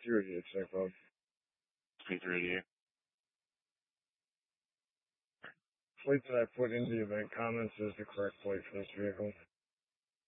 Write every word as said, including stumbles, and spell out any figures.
zero to eight, check bug. Speed three to you. Plate that I put into the event comments is the correct plate for this vehicle.